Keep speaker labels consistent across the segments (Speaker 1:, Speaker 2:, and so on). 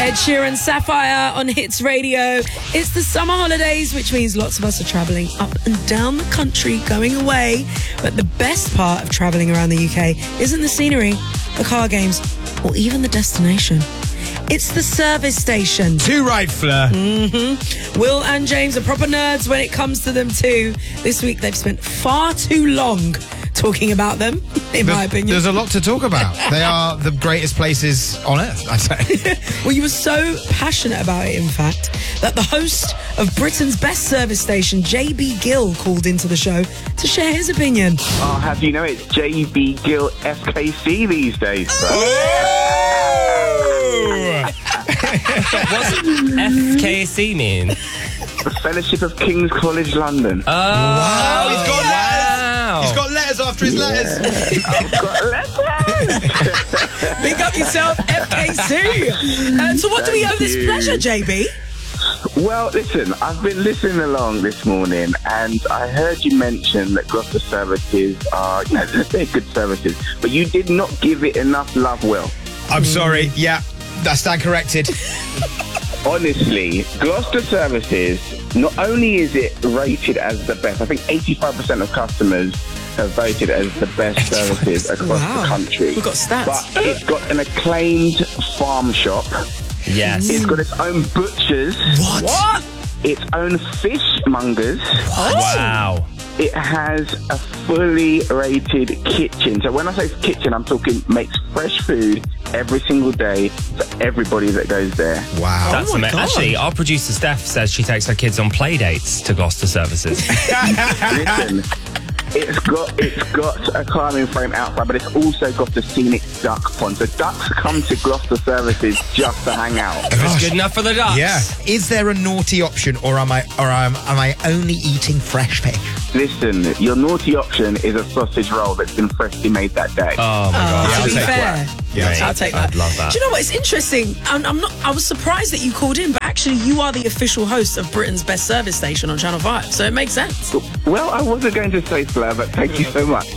Speaker 1: Ed Sheeran, Sapphire on Hits Radio. It's the summer holidays, which means lots of us are travelling up and down the country, going away. But the best part of travelling around the UK isn't the scenery, the car games, or even the destination. It's the service station.
Speaker 2: Too right, Fleur.
Speaker 1: Will and James are proper nerds when it comes to them too. This week they've spent far too long talking about them, in my opinion.
Speaker 2: There's a lot to talk about. They are the greatest places on earth, I'd say.
Speaker 1: Well, you were so passionate about it, in fact, that the host of Britain's best service station, JB Gill, called into the show to share his opinion.
Speaker 3: Oh, how do you know it's JB Gill FKC these days, bro?
Speaker 4: What's FKC mean?
Speaker 3: The Fellowship of King's College London.
Speaker 2: Wow, he's got letters. He's got letters after his letters.
Speaker 3: I've got letters.
Speaker 1: Big up yourself, FKC. So what do we owe this pleasure, JB?
Speaker 3: Well, listen, I've been listening along this morning and I heard you mention that Gloucester services are, they're good services, but you did not give it enough love, Will.
Speaker 2: I'm sorry. Yeah, I stand corrected.
Speaker 3: Honestly, Gloucester services, not only is it rated as the best, I think 85% of customers have voted as the best services across the country.
Speaker 1: We've got stats.
Speaker 3: But it's got an acclaimed farm shop.
Speaker 4: Yes.
Speaker 3: It's got its own butchers.
Speaker 1: What?
Speaker 3: Its own fishmongers.
Speaker 4: Wow.
Speaker 3: It has a fully rated kitchen. So when I say kitchen, I'm talking makes fresh food every single day for everybody that goes there.
Speaker 2: Wow.
Speaker 4: That's amazing. Actually, our producer Steph says she takes her kids on play dates to Gloucester services.
Speaker 3: Listen, it's got a climbing frame outside, but it's also got a scenic duck pond. So ducks come to Gloucester services just to hang out.
Speaker 4: If it's good enough for the ducks.
Speaker 2: Yeah. Is there a naughty option, or am I only eating fresh fish?
Speaker 3: Listen, your naughty option is a sausage roll that's been freshly made that day.
Speaker 4: Oh my God.
Speaker 1: To
Speaker 2: I'll
Speaker 1: be
Speaker 2: take
Speaker 1: fair,
Speaker 2: Yeah,
Speaker 1: I'll take that.
Speaker 4: I'd love that.
Speaker 1: Do you know what? It's interesting. I was surprised that you called in, but actually, you are the official host of Britain's best service station on Channel 5, so it makes sense.
Speaker 3: Well, I wasn't going to say Fleur, but thank you so much.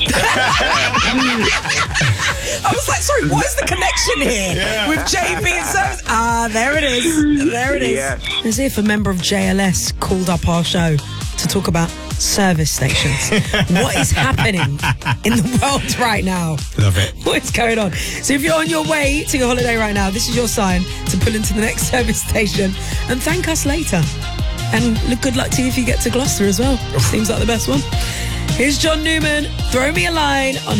Speaker 1: I was like, sorry, what is the connection here with JB and service? There it is. There it is.
Speaker 3: Yes.
Speaker 1: As if a member of JLS called up our show to talk about service stations. What is happening in the world right now?
Speaker 2: Love it.
Speaker 1: What is going on? So if you're on your way to your holiday right now, this is your sign to pull into the next service station and thank us later. And good luck to you if you get to Gloucester as well. Seems like the best one. Here's John Newman. Throw me a line on